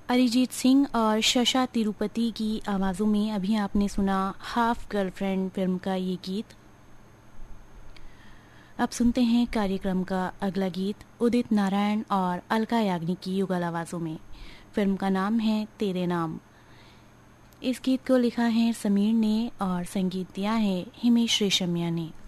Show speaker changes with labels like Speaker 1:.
Speaker 1: अरिजीत सिंह और शशा तिरुपति की आवाज़ों में अभी आपने सुना हाफ गर्लफ्रेंड फिल्म का ये गीत। अब सुनते हैं कार्यक्रम का अगला गीत उदित नारायण और अलका याग्निक की युगल आवाज़ों में। फिल्म का नाम है तेरे नाम। इस गीत को लिखा है समीर ने और संगीत दिया है हिमेश रेशमिया ने।